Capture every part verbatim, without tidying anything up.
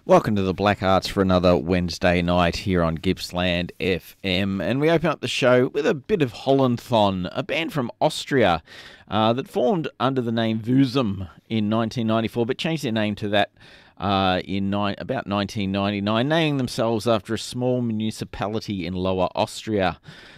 Welcome to the Black Arts for another Wednesday night here on Gippsland F M. And we open up the show with a bit of Hollenthon, a band from Austria uh, that formed under the name Vusum in nineteen ninety-four, but changed their name to that uh, in ni- about nineteen ninety-nine, naming themselves after a small municipality in Lower Austria.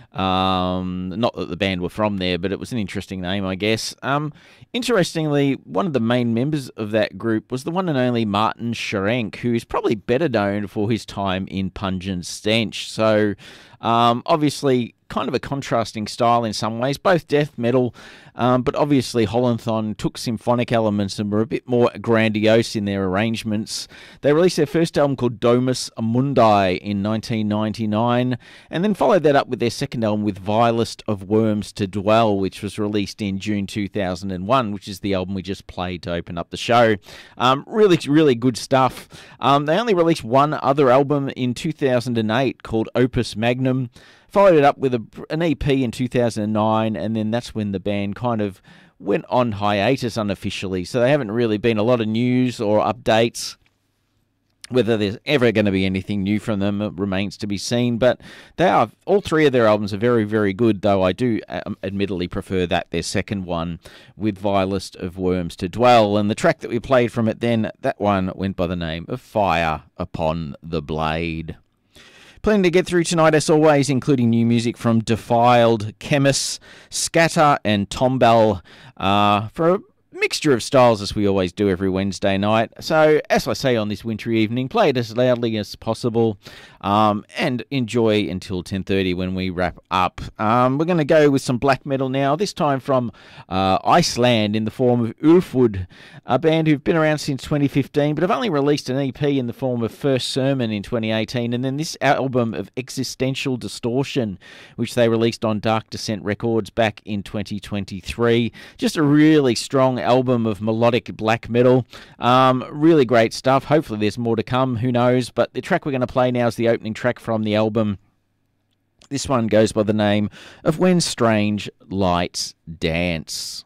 Um, not that the band were from there, but it was an interesting name, I guess. Um, interestingly, one of the main members of that group was the one and only Martin Scherenk, who is probably better known for his time in Pungent Stench. So, um, obviously, kind of a contrasting style in some ways, both death metal, um, but obviously Hollenthon took symphonic elements and were a bit more grandiose in their arrangements. They released their first album called Domus Mundi in nineteen ninety-nine, and then followed that up with their second album with Vilest of Worms to Dwell, which was released in June two thousand one, which is the album we just played to open up the show. Um, really, really good stuff. Um, they only released one other album in two thousand eight called Opus Magnum, followed it up with a, an E P in two thousand nine, and then that's when the band kind of went on hiatus unofficially. So they haven't really been a lot of news or updates. Whether there's ever going to be anything new from them remains to be seen. But they are all three of their albums are very, very good, though I do um, admittedly prefer that, their second one, with Vilest of Worms to Dwell. And the track that we played from it then, that one went by the name of Fire Upon the Blade. Plenty to get through tonight, as always, including new music from Defiled, Chemis, Scatter, and Tomball, uh, for a mixture of styles, as we always do every Wednesday night. So, as I say on this wintry evening, play it as loudly as possible, um, and enjoy until ten thirty when we wrap up. Um, we're going to go with some black metal now, this time from uh, Iceland in the form of Ulfwood, a band who've been around since twenty fifteen, but have only released an E P in the form of First Sermon in twenty eighteen, and then this album of Existential Distortion, which they released on Dark Descent Records back in twenty twenty-three. Just a really strong album of melodic black metal. Um, really great stuff. Hopefully there's more to come, who knows, but the track we're going to play now is the opening track from the album. This one goes by the name of When Strange Lights Dance.